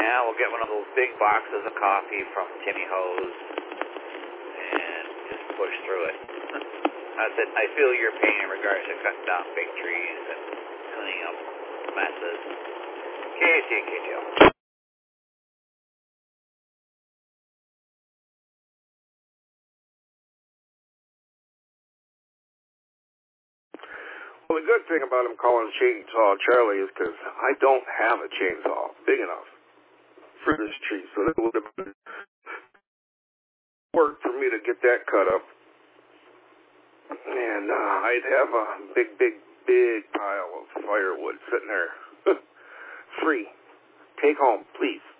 Yeah, we'll get one of those big boxes of coffee from Timmy Hose and just push through it. I feel your pain in regards to cutting down big trees and cleaning up messes. KTKTL. Well, the good thing about him calling Chainsaw Charlie is because I don't have a chainsaw big enough for this tree, so that would have been work for me to get that cut up. And I'd have a big pile of firewood sitting there free. Take home, please.